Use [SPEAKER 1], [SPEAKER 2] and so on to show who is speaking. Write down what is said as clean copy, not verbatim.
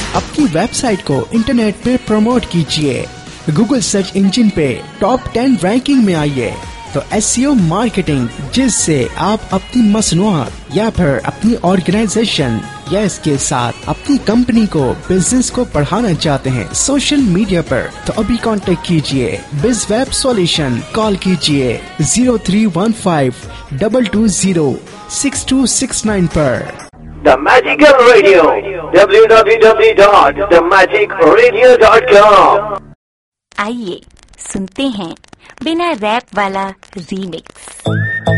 [SPEAKER 1] अपनी वेबसाइट को इंटरनेट पे प्रमोट कीजिए, गूगल सर्च इंजन पे टॉप 10 रैंकिंग में आइए। तो SEO मार्केटिंग, जिससे आप अपनी मसनूआत या फिर अपनी ऑर्गेनाइजेशन या इसके साथ अपनी कंपनी को, बिजनेस को बढ़ाना चाहते हैं सोशल मीडिया पर, तो अभी कांटेक्ट कीजिए BizWeb Solution। कॉल कीजिए 0315-220-6269 पर।
[SPEAKER 2] The Magical Radio, www.themagicradio.com।
[SPEAKER 3] आइए सुनते हैं बिना रैप वाला रीमिक्स।